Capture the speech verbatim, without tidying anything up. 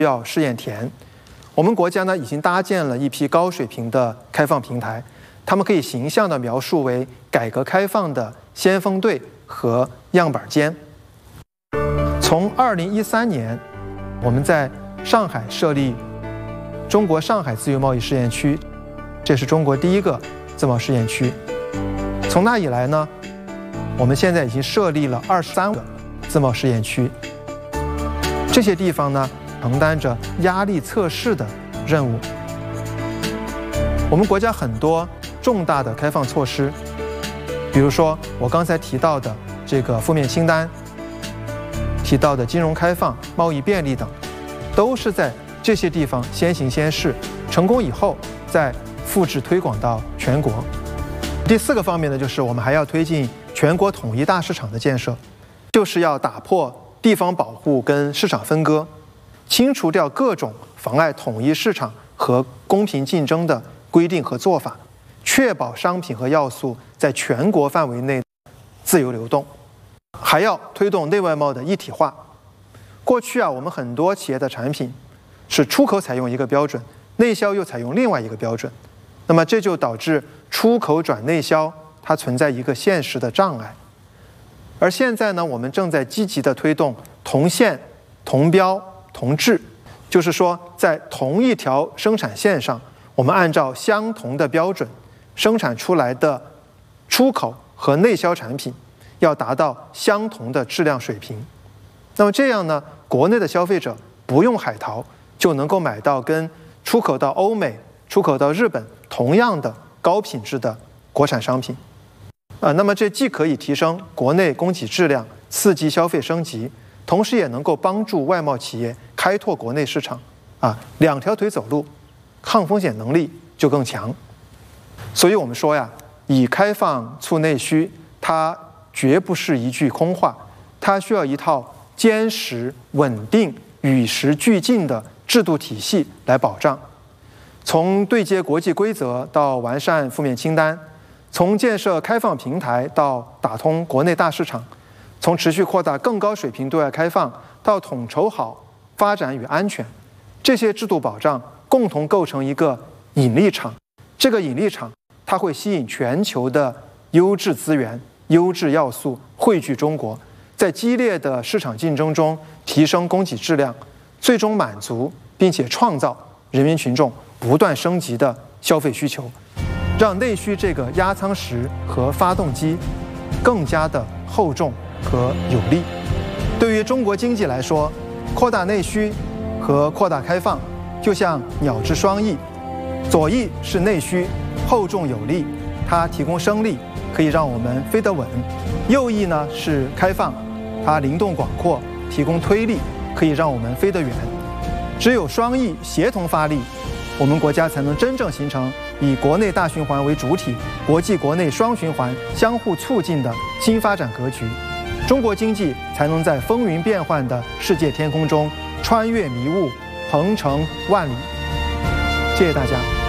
要试验田。我们国家呢已经搭建了一批高水平的开放平台，他们可以形象地描述为改革开放的先锋队和样板间。从二零一三年，我们在上海设立中国上海自由贸易试验区，这是中国第一个自贸试验区。从那以来呢，我们现在已经设立了二十三个自贸试验区。这些地方呢，承担着压力测试的任务。我们国家很多重大的开放措施，比如说我刚才提到的这个负面清单，提到的金融开放、贸易便利等，都是在这些地方先行先试，成功以后再复制推广到全国。第四个方面呢，就是我们还要推进全国统一大市场的建设，就是要打破地方保护跟市场分割，清除掉各种妨碍统一市场和公平竞争的规定和做法，确保商品和要素在全国范围内自由流动。还要推动内外贸的一体化。过去啊，我们很多企业的产品是出口采用一个标准，内销又采用另外一个标准，那么这就导致出口转内销它存在一个现实的障碍。而现在呢，我们正在积极地推动同线、同标、同质，就是说在同一条生产线上，我们按照相同的标准生产出来的出口和内销产品要达到相同的质量水平。那么这样呢，国内的消费者不用海淘就能够买到跟出口到欧美、出口到日本同样的高品质的国产商品。啊，那么这既可以提升国内供给质量，刺激消费升级，同时也能够帮助外贸企业开拓国内市场。啊，两条腿走路，抗风险能力就更强。所以我们说呀，以开放促内需，它绝不是一句空话，它需要一套坚实、稳定、与时俱进的制度体系来保障。从对接国际规则到完善负面清单，从建设开放平台到打通国内大市场，从持续扩大更高水平对外开放到统筹好发展与安全，这些制度保障共同构成一个引力场。这个引力场它会吸引全球的优质资源、优质要素汇聚中国，在激烈的市场竞争中提升供给质量，最终满足并且创造人民群众不断升级的消费需求，让内需这个压舱石和发动机更加的厚重和有力。对于中国经济来说，扩大内需和扩大开放就像鸟之双翼，左翼是内需，厚重有力，它提供升力，可以让我们飞得稳；右翼呢是开放，它灵动广阔，提供推力，可以让我们飞得远。只有双翼协同发力，我们国家才能真正形成以国内大循环为主体、国际国内双循环相互促进的新发展格局，中国经济才能在风云变幻的世界天空中穿越迷雾，鹏程万里。谢谢大家。